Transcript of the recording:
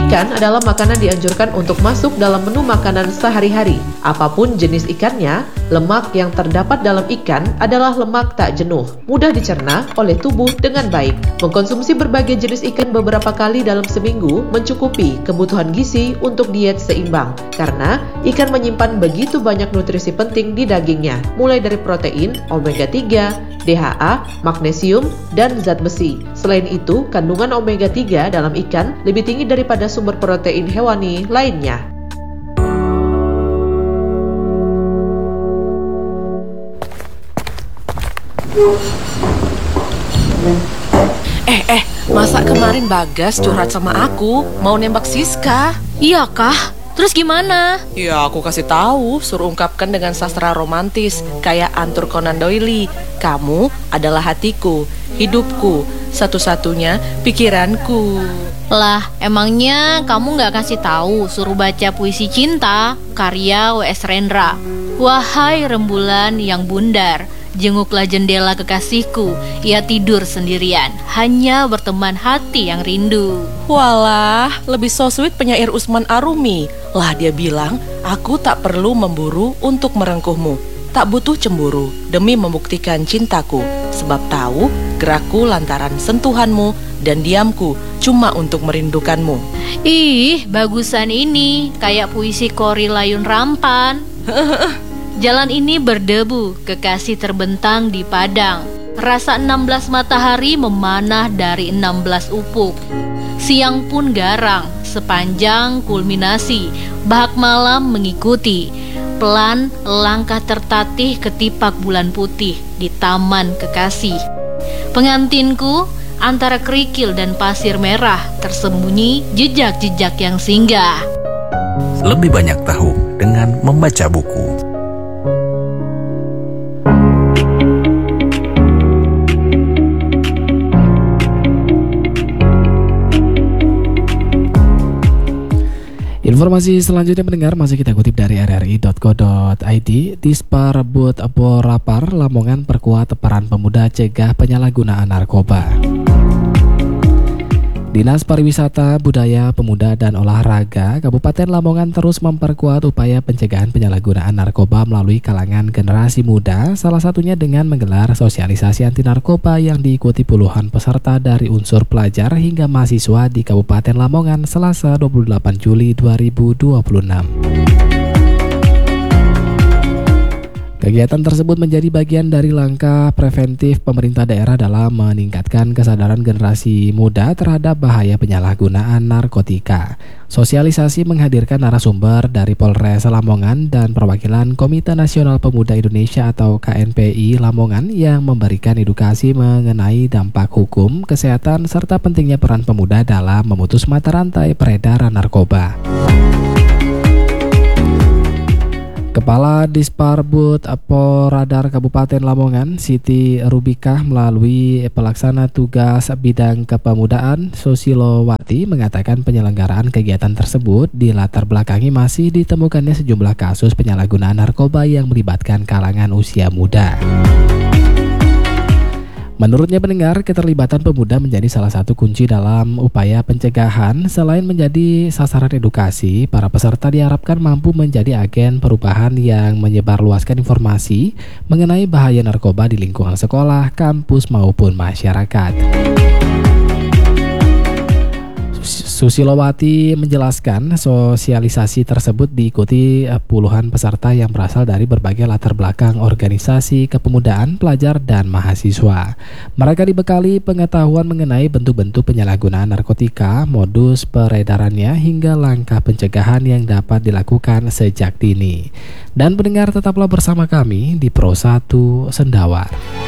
Ikan adalah makanan dianjurkan untuk masuk dalam menu makanan sehari-hari. Apapun jenis ikannya, lemak yang terdapat dalam ikan adalah lemak tak jenuh, mudah dicerna oleh tubuh dengan baik. Mengkonsumsi berbagai jenis ikan beberapa kali dalam seminggu mencukupi kebutuhan gizi untuk diet seimbang. Karena ikan menyimpan begitu banyak nutrisi penting di dagingnya, mulai dari protein, omega 3, DHA, magnesium, dan zat besi. Selain itu, kandungan omega 3 dalam ikan lebih tinggi daripada sumber protein hewani lainnya. Masa kemarin Bagas curhat sama aku mau nembak Siska? Iya kah? Terus gimana? Ya aku kasih tahu, suruh ungkapkan dengan sastra romantis kayak Arthur Conan Doyle. Kamu adalah hatiku, hidupku, satu-satunya pikiranku. Lah, emangnya kamu gak kasih tahu suruh baca puisi cinta karya W.S. Rendra? Wahai rembulan yang bundar, jenguklah jendela kekasihku, ia tidur sendirian, hanya berteman hati yang rindu. Walah, lebih so sweet penyair Usman Arumi. Lah dia bilang, aku tak perlu memburu untuk merengkuhmu, tak butuh cemburu demi membuktikan cintaku, sebab tahu gerakku lantaran sentuhanmu dan diamku cuma untuk merindukanmu. Ih, bagusan ini, kayak puisi Kori Layun Rampan. Jalan ini berdebu, kekasih terbentang di padang. Rasa 16 matahari memanah dari 16 ufuk. Siang pun garang, sepanjang kulminasi. Bahak malam mengikuti. Pelan langkah tertatih ketipak bulan putih di taman kekasih. Pengantinku antara kerikil dan pasir merah, tersembunyi jejak-jejak yang singgah. Lebih banyak tahu dengan membaca buku. Informasi selanjutnya mendengar masih kita kutip dari rri.co.id. Disparebut Porapar Lamongan perkuat peran pemuda cegah penyalahgunaan narkoba. Dinas Pariwisata, Budaya, Pemuda, dan Olahraga Kabupaten Lamongan terus memperkuat upaya pencegahan penyalahgunaan narkoba melalui kalangan generasi muda, salah satunya dengan menggelar sosialisasi anti narkoba yang diikuti puluhan peserta dari unsur pelajar hingga mahasiswa di Kabupaten Lamongan Selasa 28 Juli 2026. Kegiatan tersebut menjadi bagian dari langkah preventif pemerintah daerah dalam meningkatkan kesadaran generasi muda terhadap bahaya penyalahgunaan narkotika. Sosialisasi menghadirkan narasumber dari Polres Lamongan dan perwakilan Komite Nasional Pemuda Indonesia atau KNPI Lamongan yang memberikan edukasi mengenai dampak hukum, kesehatan, serta pentingnya peran pemuda dalam memutus mata rantai peredaran narkoba. Kepala Disparbud Poradar Kabupaten Lamongan, Siti Rubikah, melalui pelaksana tugas bidang kepemudaan Susilowati mengatakan penyelenggaraan kegiatan tersebut dilatar belakangi masih ditemukannya sejumlah kasus penyalahgunaan narkoba yang melibatkan kalangan usia muda. Menurutnya pendengar, keterlibatan pemuda menjadi salah satu kunci dalam upaya pencegahan. Selain menjadi sasaran edukasi, para peserta diharapkan mampu menjadi agen perubahan yang menyebarluaskan informasi mengenai bahaya narkoba di lingkungan sekolah, kampus maupun masyarakat. Susilowati menjelaskan sosialisasi tersebut diikuti puluhan peserta yang berasal dari berbagai latar belakang organisasi kepemudaan, pelajar, dan mahasiswa. Mereka dibekali pengetahuan mengenai bentuk-bentuk penyalahgunaan narkotika, modus peredarannya, hingga langkah pencegahan yang dapat dilakukan sejak dini. Dan pendengar, tetaplah bersama kami di Pro 1 Sendawar.